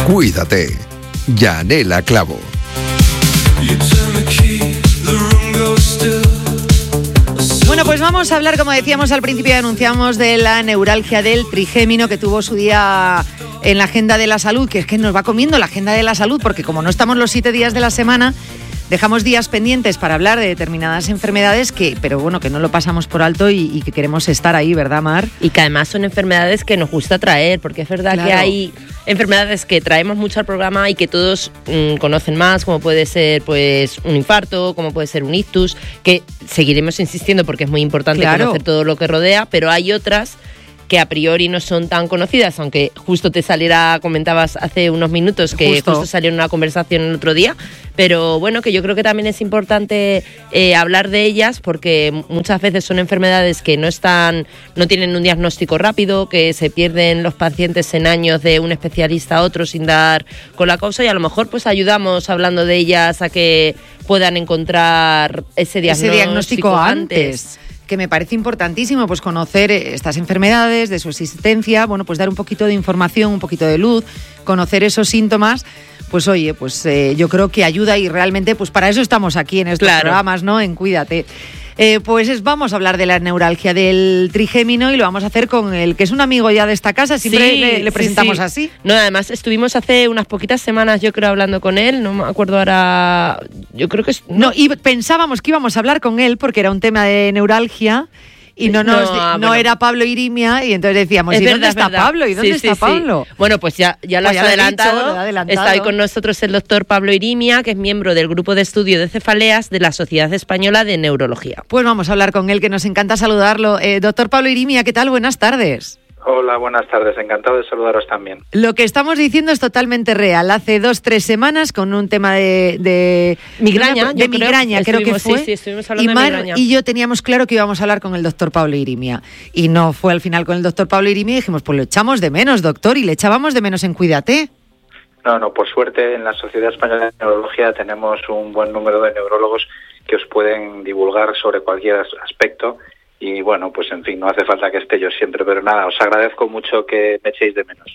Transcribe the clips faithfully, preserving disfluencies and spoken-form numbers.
Cuídate. Yanela Clavo. Bueno, pues vamos a hablar, como decíamos al principio, anunciamos de la neuralgia del trigémino que tuvo su día en la agenda de la salud, que es que nos va comiendo la agenda de la salud, porque como no estamos los siete días de la semana, dejamos días pendientes para hablar de determinadas enfermedades, que, pero bueno, que no lo pasamos por alto y, y que queremos estar ahí, ¿verdad, Mar? Y que además son enfermedades que nos gusta traer, porque es verdad claro. que hay enfermedades que traemos mucho al programa y que todos mmm, conocen más, como puede ser pues un infarto, como puede ser un ictus, que seguiremos insistiendo porque es muy importante claro. conocer todo lo que rodea, pero hay otras que a priori no son tan conocidas, aunque justo te saliera, comentabas hace unos minutos que justo, justo salió en una conversación el otro día, pero bueno, que yo creo que también es importante eh, hablar de ellas porque muchas veces son enfermedades que no están, no tienen un diagnóstico rápido, que se pierden los pacientes en años de un especialista a otro sin dar con la causa, y a lo mejor pues ayudamos hablando de ellas a que puedan encontrar ese diagnóstico, ese diagnóstico antes. antes. Que me parece importantísimo pues conocer estas enfermedades, de su existencia, bueno, pues dar un poquito de información, un poquito de luz, conocer esos síntomas, pues oye, pues eh, yo creo que ayuda y realmente pues para eso estamos aquí en estos claro. programas, ¿no? En Cuídate. Eh, pues es, vamos a hablar de la neuralgia del trigémino y lo vamos a hacer con el que es un amigo ya de esta casa, siempre sí, le, le presentamos sí, sí. así. No, además estuvimos hace unas poquitas semanas, yo creo, hablando con él, no me acuerdo ahora, yo creo que es... No, no y pensábamos que íbamos a hablar con él porque era un tema de neuralgia y no nos no, no bueno. era Pablo Irimia y entonces decíamos, es ¿y verdad, dónde está verdad. Pablo? ¿Y dónde sí, está sí, Pablo? Sí. Bueno, pues ya, ya lo has pues adelantado. Dicho, lo adelantado. Está ahí con nosotros el doctor Pablo Irimia, que es miembro del Grupo de Estudio de Cefaleas de la Sociedad Española de Neurología. Pues vamos a hablar con él, que nos encanta saludarlo. Eh, doctor Pablo Irimia, ¿qué tal? Buenas tardes. Hola, buenas tardes. Encantado de saludaros también. Lo que estamos diciendo es totalmente real. Hace dos, tres semanas con un tema de... de migraña. De, de migraña, creo, creo que fue. Sí, sí, estuvimos hablando y Mar de migraña. Y yo teníamos claro que íbamos a hablar con el doctor Pablo Irimia. Y no fue al final con el doctor Pablo Irimia y dijimos, pues lo echamos de menos, doctor, y le echábamos de menos en Cuídate. No, no, por suerte en la Sociedad Española de Neurología tenemos un buen número de neurólogos que os pueden divulgar sobre cualquier aspecto. Y bueno, pues en fin, no hace falta que esté yo siempre, pero nada, os agradezco mucho que me echéis de menos.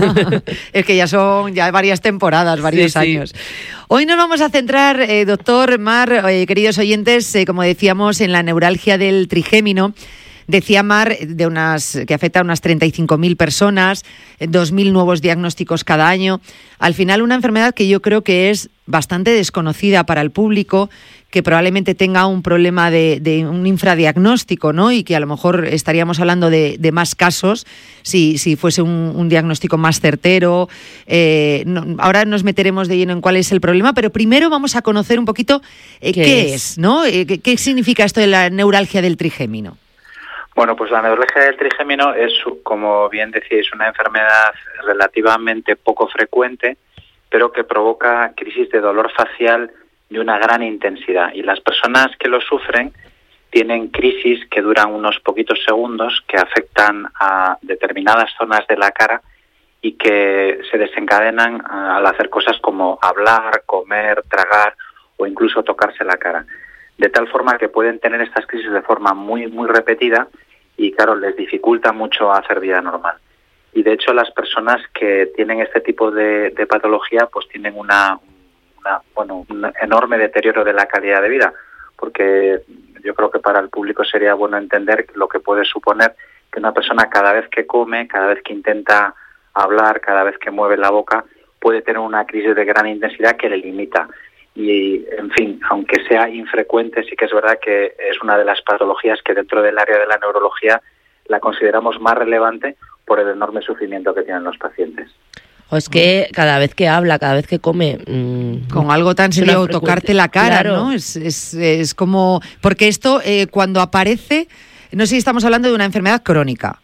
Es que ya son ya varias temporadas, varios sí, años. Sí. Hoy nos vamos a centrar, eh, doctor Mar, eh, queridos oyentes, eh, como decíamos, en la neuralgia del trigémino. Decía Mar de unas que afecta a unas treinta y cinco mil personas, dos mil nuevos diagnósticos cada año. Al final, una enfermedad que yo creo que es bastante desconocida para el público, que probablemente tenga un problema de, de un infradiagnóstico, ¿no? Y que a lo mejor estaríamos hablando de, de más casos si, si fuese un, un diagnóstico más certero. Eh, no, ahora nos meteremos de lleno en cuál es el problema, pero primero vamos a conocer un poquito eh, qué, qué es? es, ¿no? Eh, qué, ¿Qué significa esto de la neuralgia del trigémino? Bueno, pues la neuralgia del trigémino es, como bien decíais, una enfermedad relativamente poco frecuente, pero que provoca crisis de dolor facial de una gran intensidad. Y las personas que lo sufren tienen crisis que duran unos poquitos segundos, que afectan a determinadas zonas de la cara y que se desencadenan al hacer cosas como hablar, comer, tragar o incluso tocarse la cara. De tal forma que pueden tener estas crisis de forma muy, muy repetida y, claro, les dificulta mucho hacer vida normal. Y, de hecho, las personas que tienen este tipo de, de patología pues tienen una, una, bueno, un enorme deterioro de la calidad de vida, porque yo creo que para el público sería bueno entender lo que puede suponer que una persona cada vez que come, cada vez que intenta hablar, cada vez que mueve la boca, puede tener una crisis de gran intensidad que le limita. Y, en fin, aunque sea infrecuente, sí que es verdad que es una de las patologías que dentro del área de la neurología la consideramos más relevante por el enorme sufrimiento que tienen los pacientes. O es que cada vez que habla, cada vez que come... Mmm, con algo tan serio, tocarte la cara, claro. ¿no? Es, es, es como... Porque esto, eh, cuando aparece, no sé si estamos hablando de una enfermedad crónica.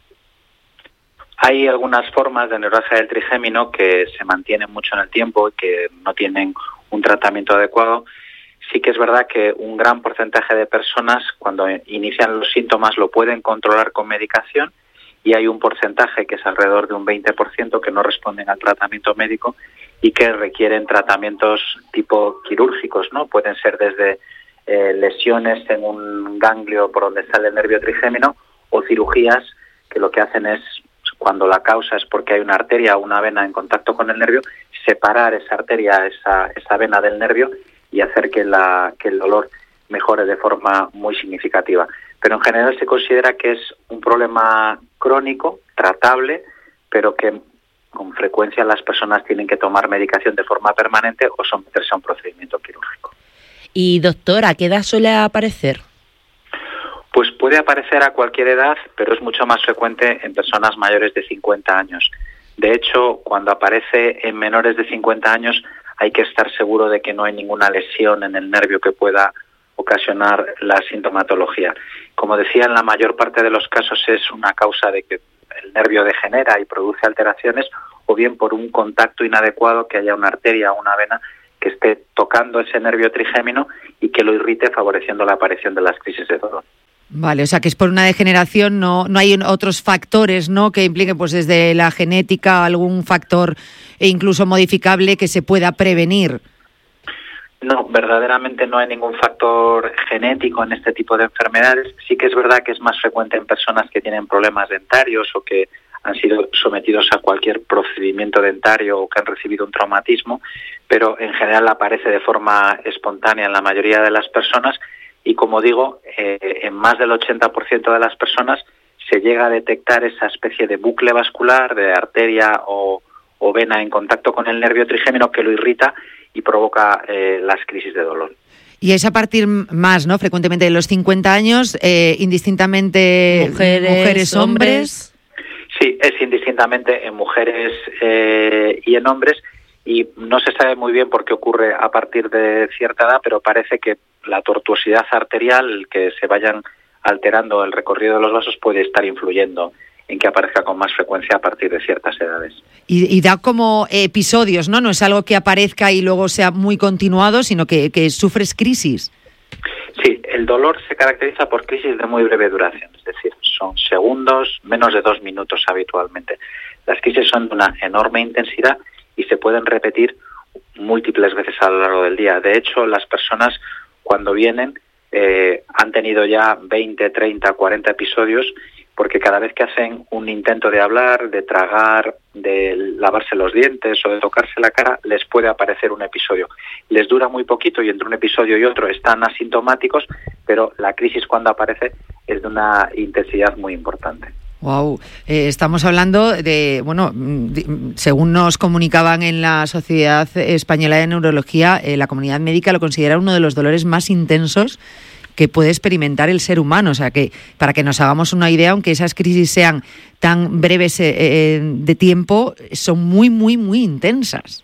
Hay algunas formas de neuralgia del trigémino que se mantienen mucho en el tiempo y que no tienen un tratamiento adecuado. Sí que es verdad que un gran porcentaje de personas, cuando inician los síntomas, lo pueden controlar con medicación, y hay un porcentaje que es alrededor de un veinte por ciento que no responden al tratamiento médico y que requieren tratamientos tipo quirúrgicos, ¿no? Pueden ser desde eh, lesiones en un ganglio por donde sale el nervio trigémino o cirugías que lo que hacen es cuando la causa es porque hay una arteria o una vena en contacto con el nervio, separar esa arteria, esa, esa vena del nervio y hacer que, la, que el dolor mejore de forma muy significativa. Pero en general se considera que es un problema crónico, tratable, pero que con frecuencia las personas tienen que tomar medicación de forma permanente o someterse a un procedimiento quirúrgico. Y doctor, ¿a qué edad suele aparecer? Pues puede aparecer a cualquier edad, pero es mucho más frecuente en personas mayores de cincuenta años. De hecho, cuando aparece en menores de cincuenta años, hay que estar seguro de que no hay ninguna lesión en el nervio que pueda ocasionar la sintomatología. Como decía, en la mayor parte de los casos es una causa de que el nervio degenera y produce alteraciones, o bien por un contacto inadecuado, que haya una arteria o una vena que esté tocando ese nervio trigémino y que lo irrite, favoreciendo la aparición de las crisis de dolor. Vale, o sea que es por una degeneración, no no hay otros factores, ¿no?, que impliquen, pues desde la genética, algún factor e incluso modificable que se pueda prevenir. No, verdaderamente no hay ningún factor genético en este tipo de enfermedades. Sí que es verdad que es más frecuente en personas que tienen problemas dentarios o que han sido sometidos a cualquier procedimiento dentario o que han recibido un traumatismo, pero en general aparece de forma espontánea en la mayoría de las personas. Y como digo, eh, en más del ochenta por ciento de las personas se llega a detectar esa especie de bucle vascular, de arteria o, o vena en contacto con el nervio trigémino que lo irrita y provoca eh, las crisis de dolor. Y es a partir más, ¿no?, frecuentemente de los cincuenta años, eh, indistintamente mujeres, mujeres hombres. Sí, es indistintamente en mujeres eh, y en hombres, y no se sabe muy bien por qué ocurre a partir de cierta edad, pero parece que la tortuosidad arterial, el que se vayan alterando el recorrido de los vasos, puede estar influyendo en que aparezca con más frecuencia a partir de ciertas edades. Y, y da como episodios, ¿no? No es algo que aparezca y luego sea muy continuado, sino que, que sufres crisis. Sí, el dolor se caracteriza por crisis de muy breve duración, es decir, son segundos, menos de dos minutos habitualmente. Las crisis son de una enorme intensidad y se pueden repetir múltiples veces a lo largo del día. De hecho, las personas cuando vienen eh, han tenido ya veinte, treinta, cuarenta episodios, porque cada vez que hacen un intento de hablar, de tragar, de lavarse los dientes o de tocarse la cara, les puede aparecer un episodio. Les dura muy poquito y entre un episodio y otro están asintomáticos, pero la crisis cuando aparece es de una intensidad muy importante. Wow, eh, estamos hablando de, bueno, de, según nos comunicaban en la Sociedad Española de Neurología, eh, la comunidad médica lo considera uno de los dolores más intensos que puede experimentar el ser humano. O sea que, para que nos hagamos una idea, aunque esas crisis sean tan breves eh, eh, de tiempo, son muy, muy, muy intensas.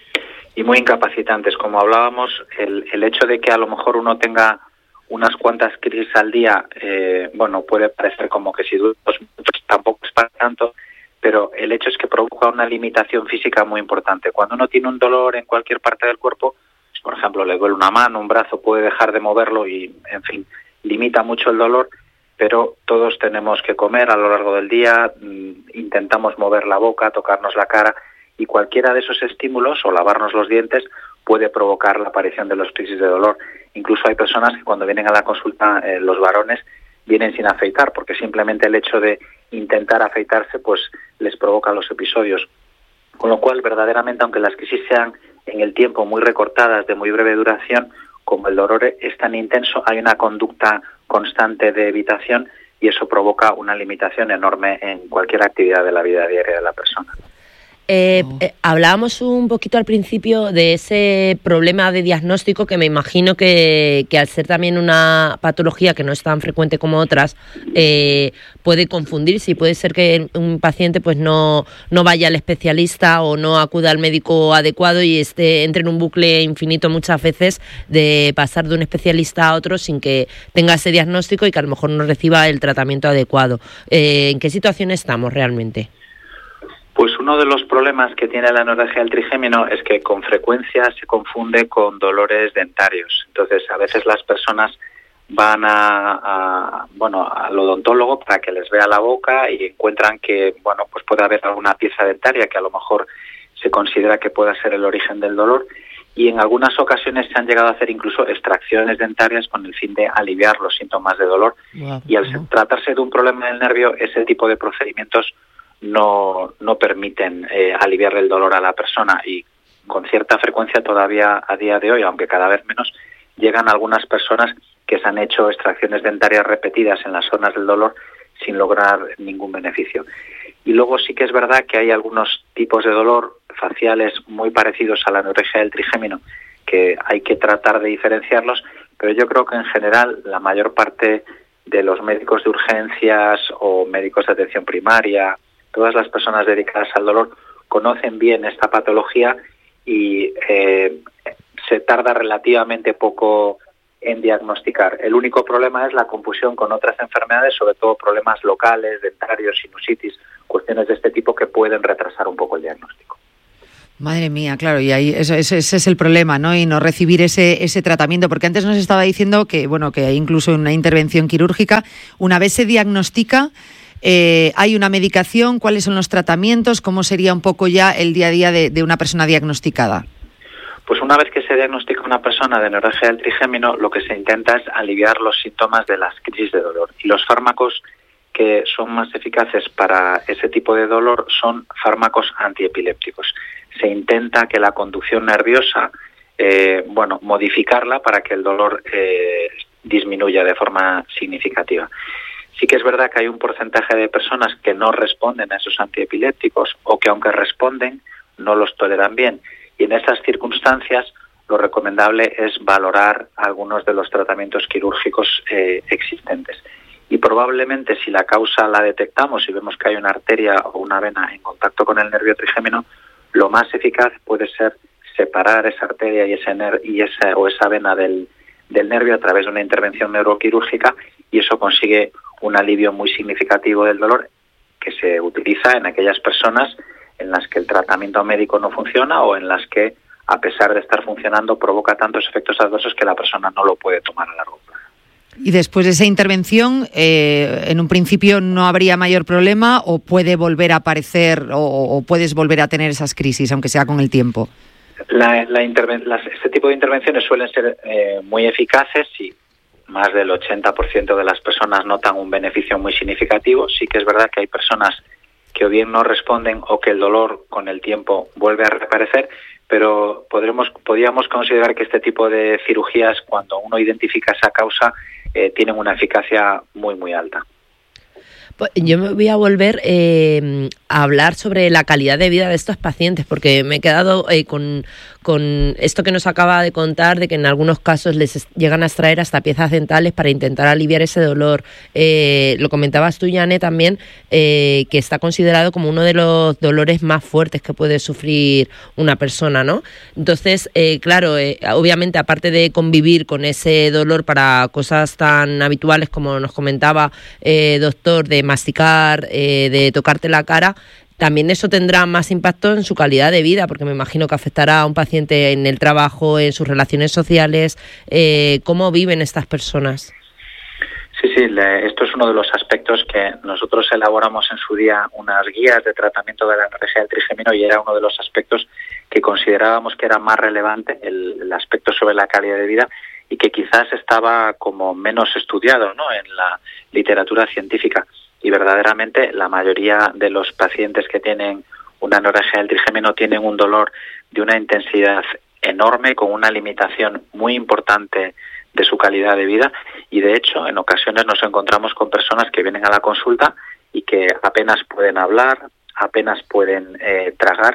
Y muy incapacitantes. Como hablábamos, el, el hecho de que a lo mejor uno tenga unas cuantas crisis al día, eh, bueno, puede parecer como que si dura dos minutos tampoco es para tanto, pero el hecho es que provoca una limitación física muy importante. Cuando uno tiene un dolor en cualquier parte del cuerpo, pues, por ejemplo, le duele una mano, un brazo, puede dejar de moverlo y, en fin, limita mucho el dolor, pero todos tenemos que comer a lo largo del día, intentamos mover la boca, tocarnos la cara, y cualquiera de esos estímulos, o lavarnos los dientes, puede provocar la aparición de los crisis de dolor. Incluso hay personas que cuando vienen a la consulta, eh, los varones, vienen sin afeitar, porque simplemente el hecho de intentar afeitarse pues les provoca los episodios. Con lo cual, verdaderamente, aunque las crisis sean en el tiempo muy recortadas, de muy breve duración, como el dolor es tan intenso, hay una conducta constante de evitación y eso provoca una limitación enorme en cualquier actividad de la vida diaria de la persona. Eh, eh, hablábamos un poquito al principio de ese problema de diagnóstico que me imagino que, que al ser también una patología que no es tan frecuente como otras, eh, puede confundirse y puede ser que un paciente pues no, no vaya al especialista o no acuda al médico adecuado y esté, entre en un bucle infinito muchas veces de pasar de un especialista a otro sin que tenga ese diagnóstico y que a lo mejor no reciba el tratamiento adecuado. Eh, ¿En qué situación estamos realmente? Pues uno de los problemas que tiene la neuralgia del trigémino es que con frecuencia se confunde con dolores dentarios. Entonces, a veces las personas van a, a bueno al odontólogo para que les vea la boca y encuentran que bueno pues puede haber alguna pieza dentaria que a lo mejor se considera que pueda ser el origen del dolor, y en algunas ocasiones se han llegado a hacer incluso extracciones dentarias con el fin de aliviar los síntomas de dolor. Wow. Y al tratarse de un problema del nervio, ese tipo de procedimientos no, no permiten eh, aliviar el dolor a la persona, y con cierta frecuencia todavía a día de hoy, aunque cada vez menos, llegan algunas personas que se han hecho extracciones dentarias repetidas en las zonas del dolor sin lograr ningún beneficio. Y luego sí que es verdad que hay algunos tipos de dolor faciales muy parecidos a la anorexia del trigémino que hay que tratar de diferenciarlos, pero yo creo que en general la mayor parte de los médicos de urgencias o médicos de atención primaria, todas las personas dedicadas al dolor, conocen bien esta patología y eh, se tarda relativamente poco en diagnosticar. El único problema es la confusión con otras enfermedades, sobre todo problemas locales, dentarios, sinusitis, cuestiones de este tipo que pueden retrasar un poco el diagnóstico. Madre mía, claro, y ahí eso, ese, ese es el problema, ¿no? Y no recibir ese ese tratamiento, porque antes nos estaba diciendo que, bueno, que incluso una intervención quirúrgica, una vez se diagnostica, eh, hay una medicación, ¿cuáles son los tratamientos? ¿Cómo sería un poco ya el día a día de, de una persona diagnosticada? Pues una vez que se diagnostica una persona de anorexia del trigémino, lo que se intenta es aliviar los síntomas de las crisis de dolor. Y los fármacos que son más eficaces para ese tipo de dolor son fármacos antiepilépticos. Se intenta que la conducción nerviosa, eh, bueno, modificarla para que el dolor eh, disminuya de forma significativa. Sí que es verdad que hay un porcentaje de personas que no responden a esos antiepilépticos o que aunque responden no los toleran bien. Y en esas circunstancias lo recomendable es valorar algunos de los tratamientos quirúrgicos eh, existentes. Y probablemente si la causa la detectamos y vemos que hay una arteria o una vena en contacto con el nervio trigémino, lo más eficaz puede ser separar esa arteria y ese ner- y esa o esa vena del, del nervio a través de una intervención neuroquirúrgica, y eso consigue un alivio muy significativo del dolor que se utiliza en aquellas personas en las que el tratamiento médico no funciona o en las que, a pesar de estar funcionando, provoca tantos efectos adversos que la persona no lo puede tomar a largo plazo. Y después de esa intervención, eh, en un principio no habría mayor problema, o puede volver a aparecer o, o puedes volver a tener esas crisis, aunque sea con el tiempo. La, la interven- las, este tipo de intervenciones suelen ser eh, muy eficaces y más del ochenta por ciento de las personas notan un beneficio muy significativo. Sí que es verdad que hay personas que o bien no responden o que el dolor con el tiempo vuelve a reaparecer, pero podremos, podríamos considerar que este tipo de cirugías, cuando uno identifica esa causa, eh, tienen una eficacia muy, muy alta. Yo me voy a volver eh, a hablar sobre la calidad de vida de estos pacientes, porque me he quedado eh, con, con esto que nos acaba de contar, de que en algunos casos les llegan a extraer hasta piezas dentales para intentar aliviar ese dolor. Eh, lo comentabas tú, Yane, también, eh, que está considerado como uno de los dolores más fuertes que puede sufrir una persona, ¿no? Entonces, eh, claro, eh, obviamente, aparte de convivir con ese dolor para cosas tan habituales como nos comentaba, eh, doctor, de masticar, eh, de tocarte la cara, también eso tendrá más impacto en su calidad de vida, porque me imagino que afectará a un paciente en el trabajo, en sus relaciones sociales. Eh, ¿Cómo viven estas personas? Sí, sí, le, esto es uno de los aspectos que nosotros elaboramos en su día unas guías de tratamiento de la anorexia del trigémino, y era uno de los aspectos que considerábamos que era más relevante, el, el aspecto sobre la calidad de vida, y que quizás estaba como menos estudiado, ¿no?, en la literatura científica. Y verdaderamente la mayoría de los pacientes que tienen una anorexia del trigémino tienen un dolor de una intensidad enorme, con una limitación muy importante de su calidad de vida, y de hecho en ocasiones nos encontramos con personas que vienen a la consulta y que apenas pueden hablar, apenas pueden eh, tragar,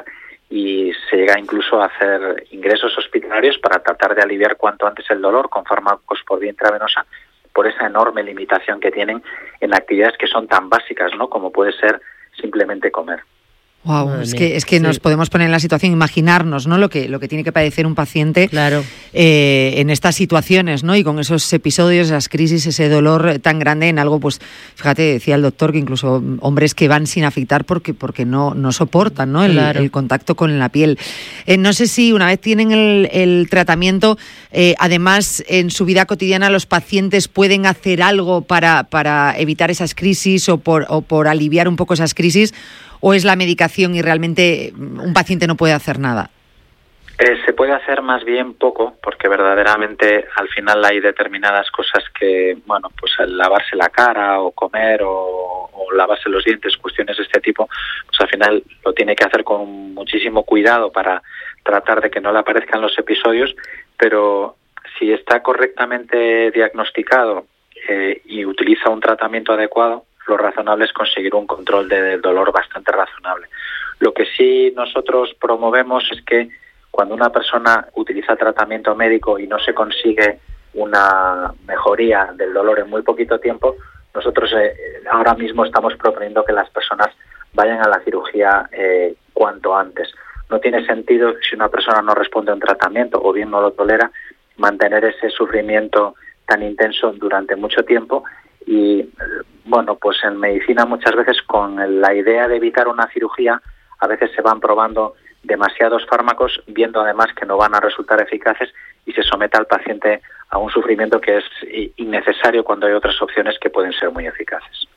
y se llega incluso a hacer ingresos hospitalarios para tratar de aliviar cuanto antes el dolor con fármacos por vía intravenosa, por esa enorme limitación que tienen en actividades que son tan básicas, ¿no?, como puede ser simplemente comer. Wow, Madre es mía. que es que Sí. nos podemos poner en la situación, imaginarnos, ¿no?, lo que lo que tiene que padecer un paciente, Claro. eh, en estas situaciones, ¿no?, y con esos episodios, esas crisis, ese dolor tan grande en algo, pues fíjate, decía el doctor que incluso hombres que van sin afeitar porque porque no no soportan, ¿no?, el, Claro. el contacto con la piel. Eh, no sé si una vez tienen el, el tratamiento, eh, además en su vida cotidiana los pacientes pueden hacer algo para para evitar esas crisis o por o por aliviar un poco esas crisis, ¿o es la medicación y realmente un paciente no puede hacer nada? Eh, se puede hacer más bien poco, porque verdaderamente al final hay determinadas cosas que, bueno, pues el lavarse la cara o comer o, o lavarse los dientes, cuestiones de este tipo, pues al final lo tiene que hacer con muchísimo cuidado para tratar de que no le aparezcan los episodios, pero si está correctamente diagnosticado eh, y utiliza un tratamiento adecuado, lo razonable es conseguir un control de dolor bastante razonable. Lo que sí nosotros promovemos es que cuando una persona utiliza tratamiento médico y no se consigue una mejoría del dolor en muy poquito tiempo, nosotros eh, ahora mismo estamos proponiendo que las personas vayan a la cirugía eh, cuanto antes. No tiene sentido, si una persona no responde a un tratamiento o bien no lo tolera, mantener ese sufrimiento tan intenso durante mucho tiempo. Y bueno, pues en medicina muchas veces con la idea de evitar una cirugía, a veces se van probando demasiados fármacos, viendo además que no van a resultar eficaces y se somete al paciente a un sufrimiento que es innecesario cuando hay otras opciones que pueden ser muy eficaces.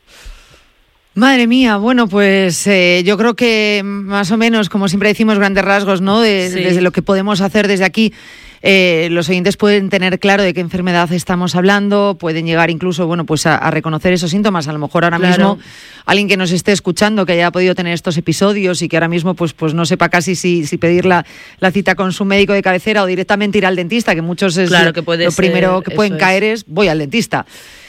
Madre mía, bueno, pues eh, yo creo que más o menos, como siempre decimos, grandes rasgos, ¿no? De, sí. Desde lo que podemos hacer desde aquí. Eh, los oyentes pueden tener claro de qué enfermedad estamos hablando, pueden llegar incluso, bueno, pues a, a reconocer esos síntomas. A lo mejor ahora claro. mismo alguien que nos esté escuchando, que haya podido tener estos episodios y que ahora mismo pues, pues no sepa casi si, si pedir la, la cita con su médico de cabecera o directamente ir al dentista, que muchos es claro, que puede lo ser, primero que pueden caer es. es voy al dentista.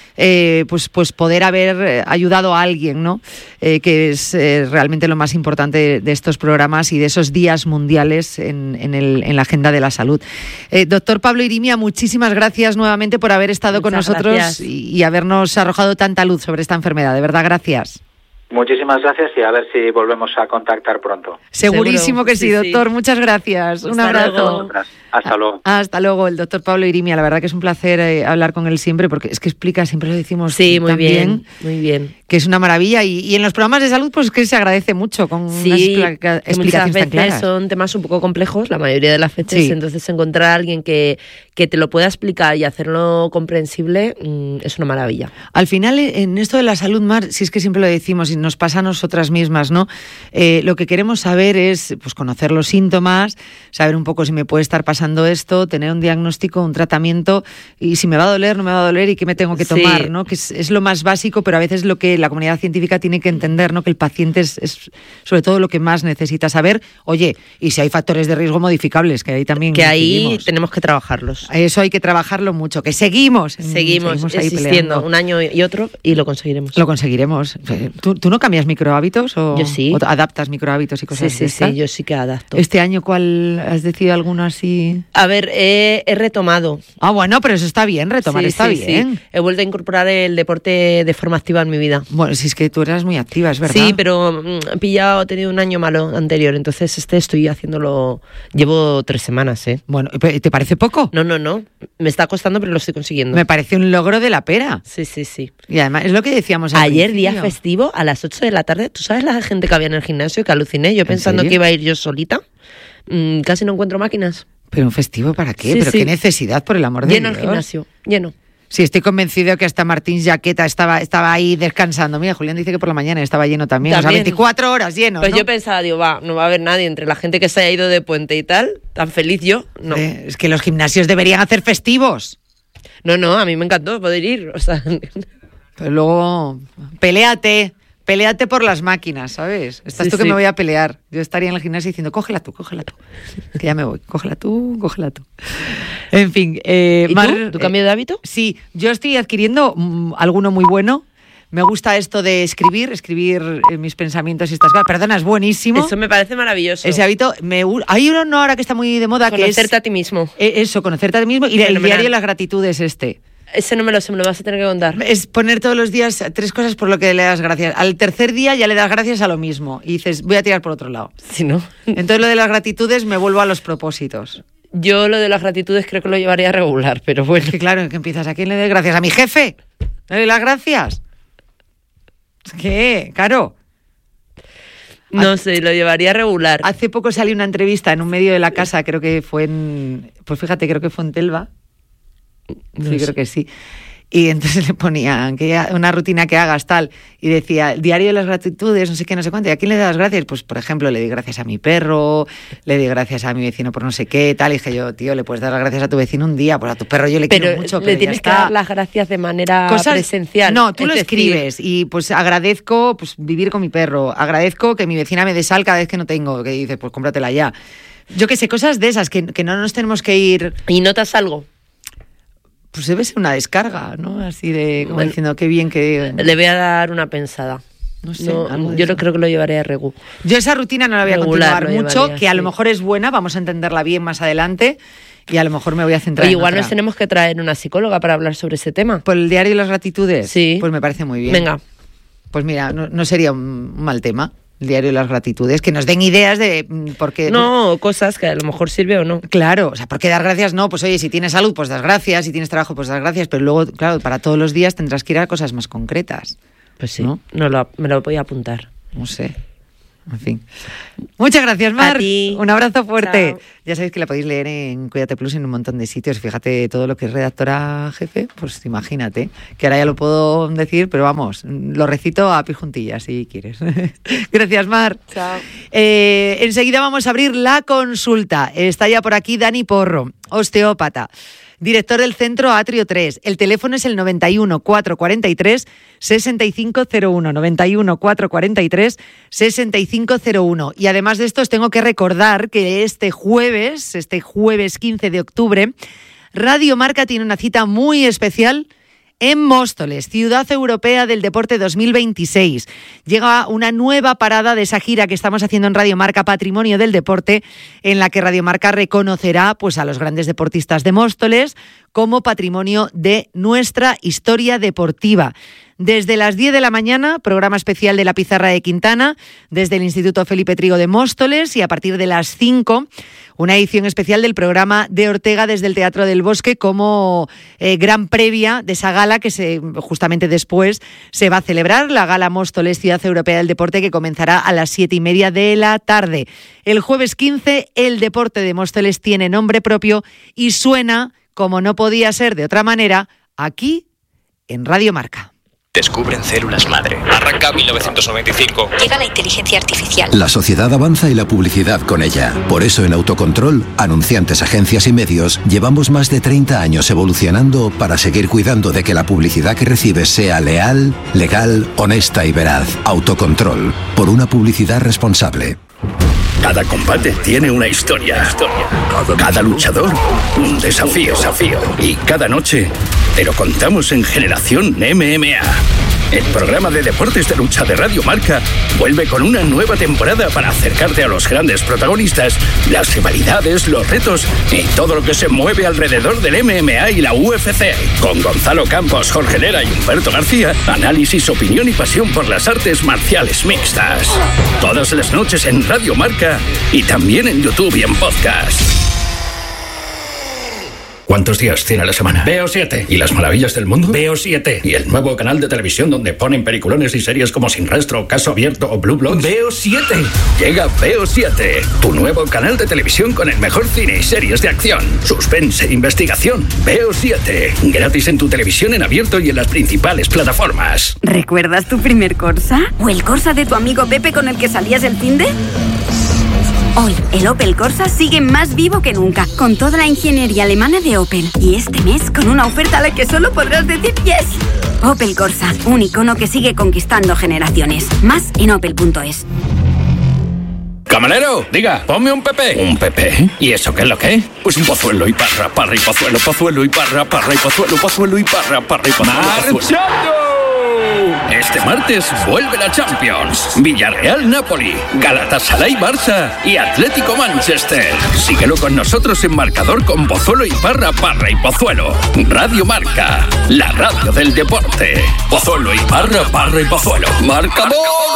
Eh, pues, pues poder haber ayudado a alguien, ¿no? Eh, que es eh, realmente lo más importante de, de estos programas y de esos días mundiales en, en, el, en la agenda de la salud. Eh, doctor Pablo Irimia, muchísimas gracias nuevamente por haber estado Muchas con nosotros y, y habernos arrojado tanta luz sobre esta enfermedad. De verdad, gracias. Muchísimas gracias y a ver si volvemos a contactar pronto. Segurísimo Seguro. que sí, sí, doctor. Sí. Muchas gracias. Un Hasta abrazo. Luego. Hasta luego. Hasta luego, el doctor Pablo Irimia. La verdad que es un placer eh, hablar con él siempre porque es que explica, siempre lo decimos sí, muy también, bien, muy bien. Que es una maravilla y, y en los programas de salud pues que se agradece mucho con sí, unas expl- explicaciones tan claras. Son temas un poco complejos la mayoría de las veces, sí. Entonces encontrar a alguien que, que te lo pueda explicar y hacerlo comprensible mmm, es una maravilla. Al final, en esto de la salud, Mar, si es que siempre lo decimos y nos pasa a nosotras mismas, ¿no? Eh, lo que queremos saber es pues conocer los síntomas, saber un poco si me puede estar pasando esto, tener un diagnóstico, un tratamiento y si me va a doler, no me va a doler y qué me tengo que tomar, sí. ¿no? Que es, es lo más básico, pero a veces lo que la comunidad científica tiene que entender, ¿no? Que el paciente es, es sobre todo lo que más necesita saber. Oye, y si hay factores de riesgo modificables, que ahí también que ahí decidimos. Tenemos que trabajarlos. Eso hay que trabajarlo mucho, que seguimos. Seguimos, seguimos ahí existiendo peleando. Un año y otro y lo conseguiremos. Lo conseguiremos. ¿Tú, tú no cambias microhábitos o, yo sí. o adaptas microhábitos y cosas sí, sí, de estas? Sí, yo sí que adapto. ¿Este año cuál has decidido alguno así? A ver, he, he retomado. Ah, bueno, pero eso está bien, retomar sí, está sí, bien. Sí. He vuelto a incorporar el deporte de forma activa en mi vida. Bueno, si es que tú eras muy activa, es verdad. Sí, pero he pillado, he tenido un año malo anterior, entonces este estoy haciéndolo, llevo tres semanas, ¿eh? Bueno, ¿te parece poco? No, no, no, me está costando, pero lo estoy consiguiendo. Me parece un logro de la pera. Sí, sí, sí. Y además, es lo que decíamos al ayer, principio. Día festivo, a las ocho de la tarde, ¿tú sabes la gente que había en el gimnasio? Que aluciné, yo pensando que iba a ir yo solita, mm, casi no encuentro máquinas. ¿Pero un festivo para qué? Sí, ¿Pero sí. qué necesidad, por el amor de lleno Dios? Lleno el gimnasio, lleno. Sí, estoy convencido que hasta Martín Jaqueta estaba, estaba ahí descansando. Mira, Julián dice que por la mañana estaba lleno también. también. O sea, veinticuatro horas lleno, Pues ¿no? yo pensaba, digo, va, no va a haber nadie entre la gente que se haya ido de puente y tal, tan feliz yo, no. Eh, es que los gimnasios deberían hacer festivos. No, no, a mí me encantó poder ir, o sea... Pero luego, peléate, peléate por las máquinas, ¿sabes? Estás sí, tú que sí. me voy a pelear. Yo estaría en el gimnasio diciendo, cógela tú, cógela tú. Que ya me voy, cógela tú, cógela tú. En fin. Eh, ¿Y Mar, tú? ¿Tu cambio de hábito? Eh, sí, yo estoy adquiriendo mmm, alguno muy bueno. Me gusta esto de escribir, escribir eh, mis pensamientos y estas cosas. Perdona, es buenísimo. Eso me parece maravilloso. Ese hábito, me, hay uno ahora que está muy de moda que es... Conocerte a ti mismo. Eso, conocerte a ti mismo y Fenomenal. El diario de las gratitudes este. Ese no me lo sé, me lo vas a tener que contar. Es poner todos los días tres cosas por lo que le das gracias. Al tercer día ya le das gracias a lo mismo y dices, voy a tirar por otro lado. Si no. Entonces lo de las gratitudes me vuelvo a los propósitos. Yo lo de las gratitudes creo que lo llevaría regular, pero bueno. Es que claro, que empiezas, ¿a quién le doy gracias? ¿A mi jefe? ¿Le doy las gracias? ¿Qué? Caro. No sé, lo llevaría regular. Hace poco salió una entrevista en un medio de la casa, creo que fue en... Pues fíjate, creo que fue en Telva. No sí, sé. creo que sí. Y entonces le ponían que una rutina que hagas tal, y decía, el diario de las gratitudes, no sé qué, no sé cuánto. ¿Y a quién le das gracias? Pues, por ejemplo, le di gracias a mi perro, le di gracias a mi vecino por no sé qué, tal. Y dije yo, tío, le puedes dar las gracias a tu vecino un día, pues a tu perro yo le pero quiero mucho, le pero tienes ya que está. dar las gracias de manera Cosas, presencial. No, tú es lo decir, escribes y pues agradezco pues vivir con mi perro, agradezco que mi vecina me dé sal cada vez que no tengo, que dices, pues cómpratela ya. Yo qué sé, cosas de esas, que, que no nos tenemos que ir... ¿Y notas algo? Pues debe ser una descarga, ¿no? Así de, como bueno, diciendo, qué bien que... Le voy a dar una pensada. No sé, no, yo no creo que lo llevaré a Regu. Yo esa rutina no la voy a Regular, continuar mucho, llevaría, que a sí. lo mejor es buena, vamos a entenderla bien más adelante, y a lo mejor me voy a centrar Oye, en igual otra. nos tenemos que traer una psicóloga para hablar sobre ese tema. ¿Por el diario de las gratitudes? Sí. Pues me parece muy bien. Venga. Pues mira, no, no sería un mal tema, el diario de las gratitudes, que nos den ideas de por qué... No, cosas que a lo mejor sirve o no. Claro, o sea, ¿por qué dar gracias? No, pues oye, si tienes salud, pues das gracias, si tienes trabajo, pues das gracias, pero luego, claro, para todos los días tendrás que ir a cosas más concretas. Pues sí, ¿no? no lo, me lo voy a apuntar. No sé. En fin. Muchas gracias, Mar. A ti. Un abrazo fuerte. Chao. Ya sabéis que la podéis leer en Cuídate Plus en un montón de sitios. Fíjate todo lo que es redactora jefe, pues imagínate. Que ahora ya lo puedo decir, pero vamos, lo recito a pie juntillas si quieres. Gracias, Mar. Chao. Eh, enseguida vamos a abrir la consulta. Está ya por aquí Dani Porro, osteópata, director del Centro Atrio tres. El teléfono es el noventa y uno, cuatrocientos cuarenta y tres, sesenta y cinco cero uno. noventa y uno, cuatrocientos cuarenta y tres, sesenta y cinco cero uno. Y además de esto os tengo que recordar que este jueves, este jueves quince de octubre, Radio Marca tiene una cita muy especial en Móstoles, Ciudad Europea del Deporte dos mil veintiséis. Llega una nueva parada de esa gira que estamos haciendo en Radio Marca, Patrimonio del Deporte, en la que Radio Marca reconocerá pues, a los grandes deportistas de Móstoles como patrimonio de nuestra historia deportiva. Desde las diez de la mañana, programa especial de La Pizarra de Quintana, desde el Instituto Felipe Trigo de Móstoles, y a partir de las cinco, una edición especial del programa de Ortega desde el Teatro del Bosque como eh, gran previa de esa gala que se, justamente después se va a celebrar, la Gala Móstoles Ciudad Europea del Deporte, que comenzará a las siete y media de la tarde. El jueves quince, el deporte de Móstoles tiene nombre propio y suena, como no podía ser de otra manera, aquí en Radio Marca. Descubren células madre. Arranca mil novecientos noventa y cinco. Llega la inteligencia artificial. La sociedad avanza y la publicidad con ella. Por eso en Autocontrol, anunciantes, agencias y medios, llevamos más de treinta años evolucionando para seguir cuidando de que la publicidad que recibes sea leal, legal, honesta y veraz. Autocontrol, por una publicidad responsable. Cada combate tiene una historia. Cada luchador, un desafío. desafío. Y cada noche te lo contamos en Generación M M A. El programa de deportes de lucha de Radio Marca vuelve con una nueva temporada para acercarte a los grandes protagonistas, las rivalidades, los retos y todo lo que se mueve alrededor del M M A y la U F C. Con Gonzalo Campos, Jorge Lera y Humberto García, análisis, opinión y pasión por las artes marciales mixtas. Todas las noches en Radio Marca y también en YouTube y en podcast. ¿Cuántos días tiene la semana? Veo siete. ¿Y las maravillas del mundo? Veo siete. ¿Y el nuevo canal de televisión donde ponen peliculones y series como Sin Rastro, Caso Abierto o Blue Bloods? Veo siete. Llega Veo siete, tu nuevo canal de televisión con el mejor cine y series de acción, suspense e investigación. Veo siete. Gratis en tu televisión en abierto y en las principales plataformas. ¿Recuerdas tu primer Corsa? ¿O el Corsa de tu amigo Pepe con el que salías el finde? Hoy, el Opel Corsa sigue más vivo que nunca, con toda la ingeniería alemana de Opel. Y este mes, con una oferta a la que solo podrás decir yes. Opel Corsa, un icono que sigue conquistando generaciones. Más en opel punto es. Camarero, diga, ponme un Pepe. ¿Un Pepe? ¿Y eso qué es lo que es? Pues un pozuelo y parra, parra y pozuelo, pozuelo y parra, parra y pozuelo, pozuelo y parra, parra y pozuelo, ¡marchando! Este martes vuelve la Champions. Villarreal-Napoli, Galatasaray-Barça y Atlético-Manchester. Síguelo con nosotros en marcador con Pozuelo y Parra, Parra y Pozuelo. Radio Marca, la radio del deporte. Pozuelo y Parra, Parra y Pozuelo. ¡Marcador!